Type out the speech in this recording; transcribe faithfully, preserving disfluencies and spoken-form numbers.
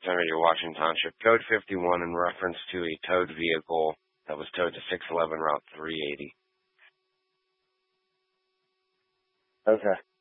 Senator Washington Township, code fifty-one in reference to a towed vehicle that was towed to six eleven Route three eighty. Okay.